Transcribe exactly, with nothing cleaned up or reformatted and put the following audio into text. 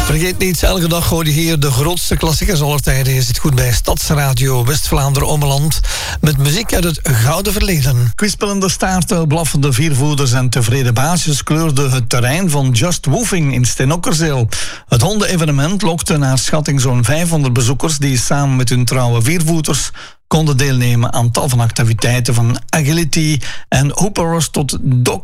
Vergeet niet, elke dag hoor je hier de grootste klassiekers aller tijden. Je zit goed bij Stadsradio West-Vlaanderen-Ommeland met muziek uit het gouden verleden. Kwispelende staarten, blaffende viervoerders en tevreden baasjes kleurden het terrein van Just Woofing in Steenokkerzeel. Het hondenevenement lokte naar schatting zo'n vijfhonderd bezoekers die samen met hun trouwe viervoeters konden deelnemen aan tal van activiteiten van agility en hoeperers tot dog